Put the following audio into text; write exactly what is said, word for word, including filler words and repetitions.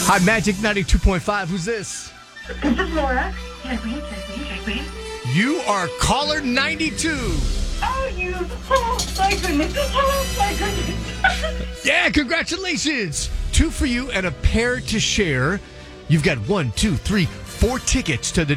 Hi, Magic ninety-two point five. Who's this? This is Laura. Check me, check me, check me. You are caller ninety-two. Oh, you. Oh, my goodness. Oh, my goodness. Yeah, congratulations. Two for you and a pair to share. You've got one, two, three, four tickets to the